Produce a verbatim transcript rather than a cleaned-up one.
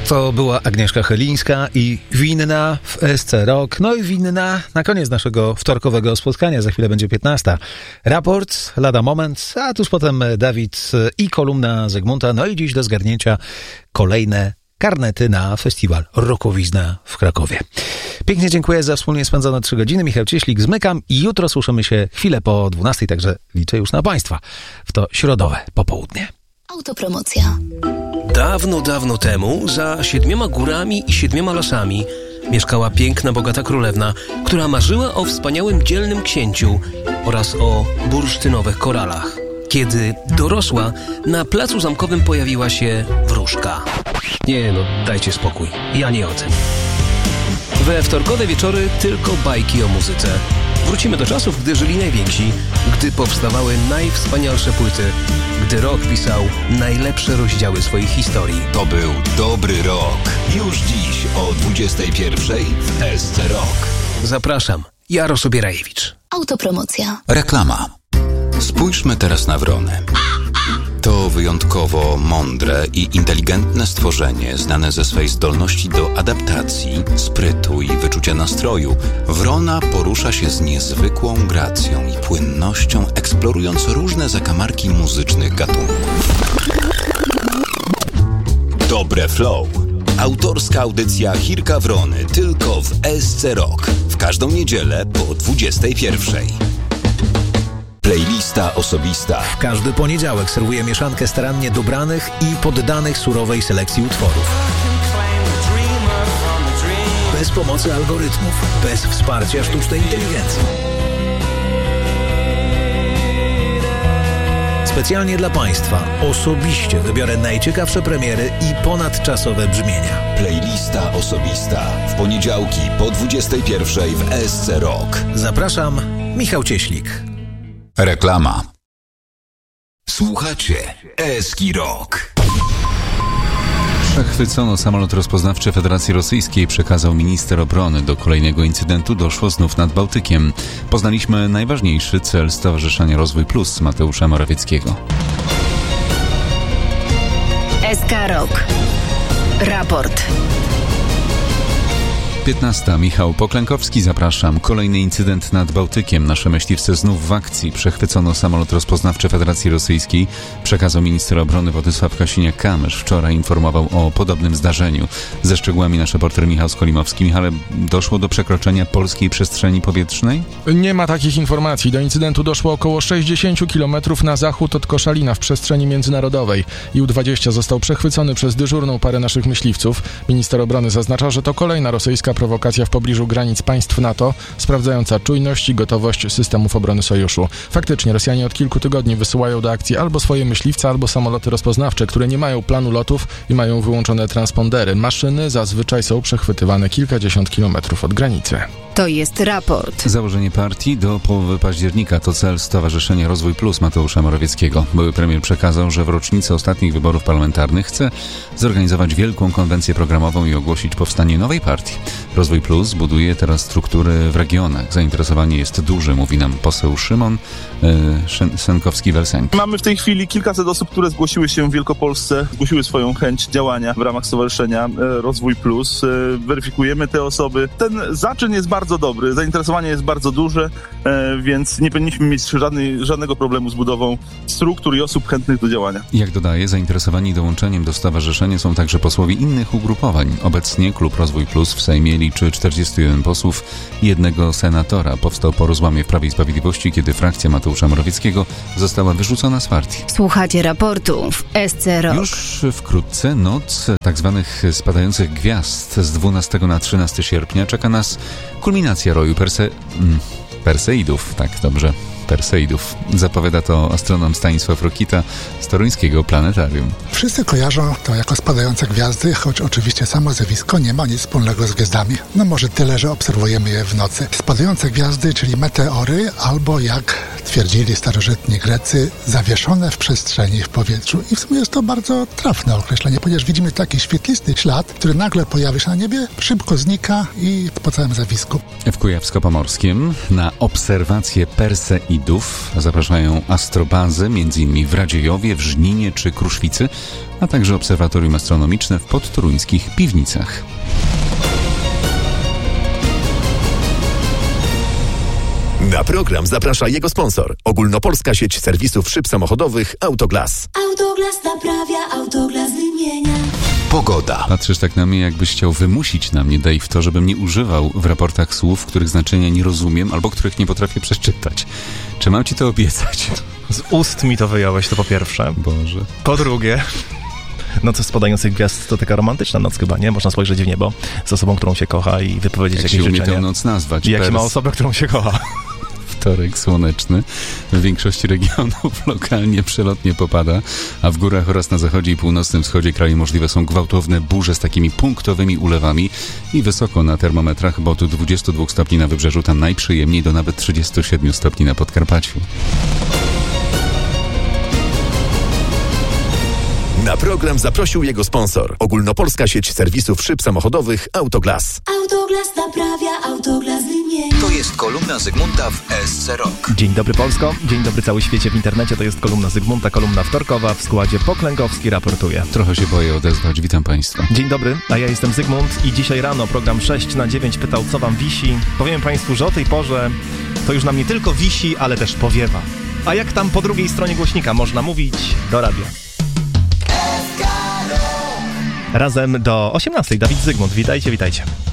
To była Agnieszka Chylińska i Winna w S C Rock. No i winna na koniec naszego wtorkowego spotkania. Za chwilę będzie piętnasta. Raport, lada moment, a tuż potem Dawid i kolumna Zygmunta. No i dziś do zgarnięcia kolejne karnety na festiwal Rockowizna w Krakowie. Pięknie dziękuję za wspólnie spędzone trzy godziny. Michał Cieślik, zmykam i jutro słyszymy się chwilę po dwunastej, także liczę już na Państwa w to środowe popołudnie. Autopromocja. Dawno, dawno temu, za siedmioma górami i siedmioma lasami, mieszkała piękna, bogata królewna, która marzyła o wspaniałym, dzielnym księciu oraz o bursztynowych koralach. Kiedy dorosła, na placu zamkowym pojawiła się wróżka. Nie no, dajcie spokój, ja nie o tym. We wtorkowe wieczory tylko bajki o muzyce. Wrócimy do czasów, gdy żyli najwięksi, gdy powstawały najwspanialsze płyty, gdy rock pisał najlepsze rozdziały swojej historii. To był dobry rok. Już dziś o dwudziestej pierwszej w S C Rock. Zapraszam, Jaro Sobierajewicz. Autopromocja. Reklama. Spójrzmy teraz na wrony. To wyjątkowo mądre i inteligentne stworzenie, znane ze swej zdolności do adaptacji, sprytu i wyczucia nastroju. Wrona porusza się z niezwykłą gracją i płynnością, eksplorując różne zakamarki muzycznych gatunków. Dobre Flow. Autorska audycja Chirka Wrony tylko w S C Rock. W każdą niedzielę po dwudziestej pierwszej. Playlista osobista. W każdy poniedziałek serwuję mieszankę starannie dobranych i poddanych surowej selekcji utworów. Bez pomocy algorytmów, bez wsparcia sztucznej inteligencji. Specjalnie dla Państwa osobiście wybiorę najciekawsze premiery i ponadczasowe brzmienia. Playlista osobista. W poniedziałki po dwudziestej pierwszej w S C Rock. Zapraszam, Michał Cieślik. Reklama. Słuchacie Eski Rock. Przechwycono samolot rozpoznawczy Federacji Rosyjskiej, przekazał minister obrony. Do kolejnego incydentu doszło znów nad Bałtykiem. Poznaliśmy najważniejszy cel Stowarzyszenia Rozwój Plus Mateusza Morawieckiego. S K Rock. Raport. piętnasta. Michał Poklękowski, zapraszam. Kolejny incydent nad Bałtykiem. Nasze myśliwce znów w akcji. Przechwycono samolot rozpoznawczy Federacji Rosyjskiej, przekazał minister obrony Władysław Kosiniak-Kamysz. Wczoraj informował o podobnym zdarzeniu. Ze szczegółami nasz reporter Michał Skolimowski. Michale, doszło do przekroczenia polskiej przestrzeni powietrznej? Nie ma takich informacji. Do incydentu doszło około sześćdziesiąt kilometrów na zachód od Koszalina w przestrzeni międzynarodowej. I U dwadzieścia został przechwycony przez dyżurną parę naszych myśliwców. Minister obrony zaznacza, że to kolejna rosyjska prowokacja w pobliżu granic państw NATO, sprawdzająca czujność i gotowość systemów obrony sojuszu. Faktycznie Rosjanie od kilku tygodni wysyłają do akcji albo swoje myśliwce, albo samoloty rozpoznawcze, które nie mają planu lotów i mają wyłączone transpondery. Maszyny zazwyczaj są przechwytywane kilkadziesiąt kilometrów od granicy. To jest raport. Założenie partii do połowy października to cel Stowarzyszenia Rozwój Plus Mateusza Morawieckiego. Były premier przekazał, że w rocznicę ostatnich wyborów parlamentarnych chce zorganizować wielką konwencję programową i ogłosić powstanie nowej partii. Rozwój Plus buduje teraz struktury w regionach. Zainteresowanie jest duże, mówi nam poseł Szymon yy, Senkowski-Welsenk. Mamy w tej chwili kilkaset osób, które zgłosiły się w Wielkopolsce, zgłosiły swoją chęć działania w ramach Stowarzyszenia Rozwój Plus. Weryfikujemy te osoby. Ten zaczyn jest bardzo dobry, zainteresowanie jest bardzo duże, więc nie powinniśmy mieć żadnej, żadnego problemu z budową struktur i osób chętnych do działania. Jak dodaje, zainteresowani dołączeniem do stowarzyszenia są także posłowie innych ugrupowań. Obecnie Klub Rozwój Plus w Sejmie liczy czterdziestu jeden posłów i jednego senatora. Powstał po rozłamie w Prawie i Sprawiedliwości, kiedy frakcja Mateusza Morawieckiego została wyrzucona z partii. Słuchacie raportu w S C Rock. Już wkrótce noc tak zwanych spadających gwiazd z dwunastego na trzynastego sierpnia czeka nas kulminacja roju Perse... Perseidów, tak dobrze, Perseidów. Zapowiada to astronom Stanisław Rokita z toruńskiego planetarium. Wszyscy kojarzą to jako spadające gwiazdy, choć oczywiście samo zjawisko nie ma nic wspólnego z gwiazdami. No może tyle, że obserwujemy je w nocy. Spadające gwiazdy, czyli meteory, albo jak twierdzili starożytni Grecy, zawieszone w przestrzeni, w powietrzu. I w sumie jest to bardzo trafne określenie, ponieważ widzimy taki świetlisty ślad, który nagle pojawia się na niebie, szybko znika i po całym zjawisku. W Kujawsko-Pomorskiem na obserwację Perseidów Idów. Zapraszają astrobazy, m.in. w Radziejowie, w Żninie czy Kruszwicy, a także obserwatorium astronomiczne w podtoruńskich Piwnicach. Na program zaprasza jego sponsor. Ogólnopolska sieć serwisów szyb samochodowych Autoglas. Autoglas naprawia, Autoglas wymienia. Pogoda. Patrzysz tak na mnie, jakbyś chciał wymusić na mnie, Dave, to, żebym nie używał w raportach słów, których znaczenia nie rozumiem albo których nie potrafię przeczytać. Czy mam ci to obiecać? Z ust mi to wyjąłeś, to po pierwsze. Boże. Po drugie... Noc spadających gwiazd to taka romantyczna noc chyba, nie? Można spojrzeć w niebo z osobą, którą się kocha i wypowiedzieć jak jakieś się umie życzenie. tę noc nazwać. I jak się Pers... ma osobę, którą się kocha. Wtorek słoneczny. W większości regionów lokalnie przelotnie popada, a w górach oraz na zachodzie i północnym wschodzie kraju możliwe są gwałtowne burze z takimi punktowymi ulewami i wysoko na termometrach, bo od dwudziestu dwóch stopni na wybrzeżu, tam najprzyjemniej, do nawet trzydziestu siedmiu stopni na Podkarpaciu. Na program zaprosił jego sponsor. Ogólnopolska sieć serwisów szyb samochodowych Autoglas. Autoglas naprawia, Autoglas wymienia. To jest kolumna Zygmunta w S C Rock. Dzień dobry Polsko, dzień dobry cały świecie w internecie. To jest kolumna Zygmunta, kolumna wtorkowa w składzie Poklękowski raportuje. Trochę się boję odezwać. Witam Państwa. Dzień dobry, a ja jestem Zygmunt i dzisiaj rano program sześć na dziewięć pytał, co wam wisi. Powiem Państwu, że o tej porze to już nam nie tylko wisi, ale też powiewa. A jak tam po drugiej stronie głośnika można mówić do radia? Razem do osiemnastej. Dawid Zygmunt, witajcie, witajcie.